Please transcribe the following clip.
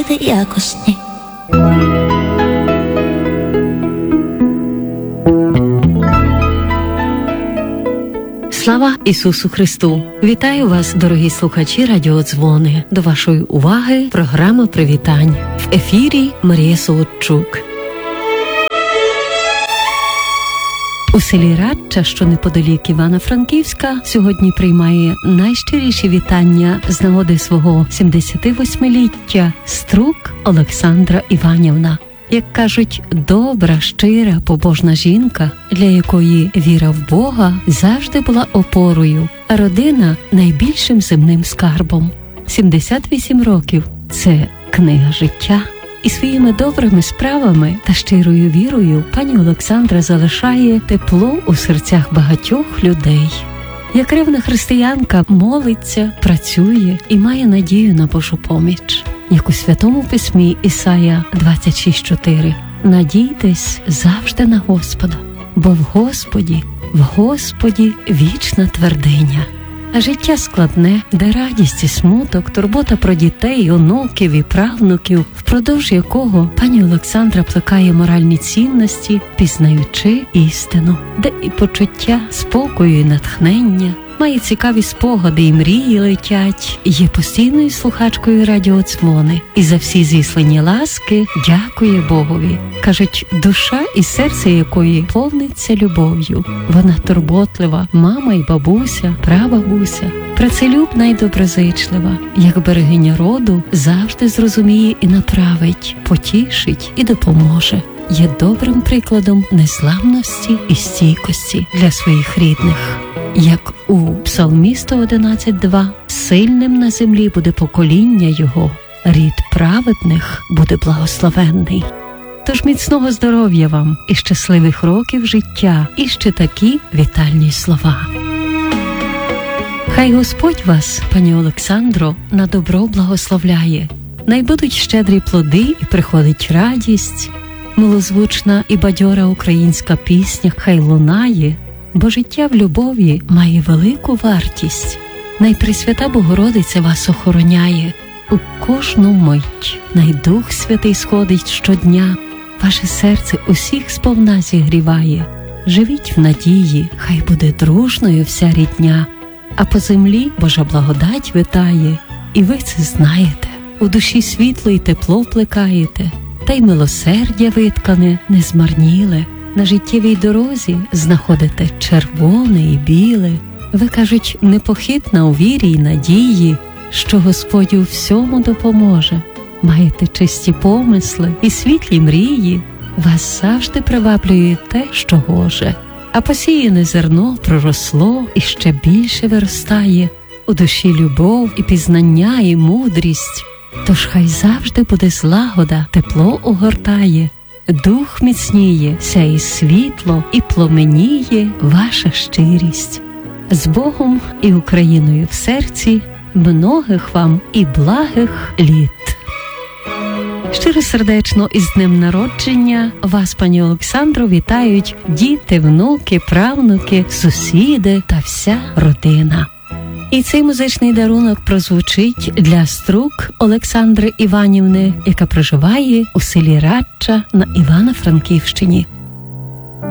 види якосні. Слава Ісусу Христу! Вітаю вас, дорогі слухачі радіодзвони. До вашої уваги програма привітань. В ефірі Марія Солодчук. У селі Радча, що неподалік Івано-Франківська, сьогодні приймає найщиріші вітання з нагоди свого 78-ліття Струк Олександра Іванівна. Як кажуть, добра, щира, побожна жінка, для якої віра в Бога завжди була опорою, а родина – найбільшим земним скарбом. 78 років – це книга життя. І своїми добрими справами та щирою вірою пані Олександра залишає тепло у серцях багатьох людей. Як ревна християнка молиться, працює і має надію на Божу поміч. Як у Святому Письмі Ісая 26:4. Надійтесь завжди на Господа, бо в Господі вічна твердиня. А життя складне, де радість і смуток, турбота про дітей, онуків і правнуків, впродовж якого пані Олександра плекає моральні цінності, пізнаючи істину, де і почуття спокою і натхнення, має цікаві спогади і мрії летять, є постійною слухачкою радіодзвони і за всі зіслані ласки дякує Богові. Кажуть, душа і серце якої повниться любов'ю. Вона турботлива, мама і бабуся, прабабуся, працелюбна і доброзичлива, як берегиня роду, завжди зрозуміє і направить, потішить і допоможе. Є добрим прикладом незламності і стійкості для своїх рідних. Як у Псалмі 111:2, сильним на землі буде покоління його, рід праведних буде благословенний. Тож міцного здоров'я вам і щасливих років життя, і ще такі вітальні слова. Хай Господь вас, пані Олександро, на добро благословляє. Най будуть щедрі плоди і приходить радість. Милозвучна і бадьора українська пісня хай лунає, бо життя в любові має велику вартість. Найпресвята Богородиця вас охороняє у кожну мить. Най Дух Святий сходить щодня, ваше серце усіх сповна зігріває. Живіть в надії, хай буде дружною вся рідня, а по землі Божа благодать витає, і ви це знаєте. У душі світло і тепло вплекаєте, та й милосердя виткане, не змарніле. На життєвій дорозі знаходите червоне і біле. Ви, кажуть, непохитна у вірі й надії, що Господь у всьому допоможе. Маєте чисті помисли і світлі мрії. Вас завжди приваблює те, що гоже. А посіяне зерно проросло і ще більше виростає. У душі любов і пізнання і мудрість. Тож хай завжди буде злагода, тепло огортає. Дух міцніє, сяє світло і пломеніє ваша щирість. З Богом і Україною в серці, многих вам і благих літ. Щиро сердечно із днем народження вас, пані Олександро, вітають діти, внуки, правнуки, сусіди та вся родина. І цей музичний дарунок прозвучить для Струк Олександри Іванівни, яка проживає у селі Радча на Івано-Франківщині.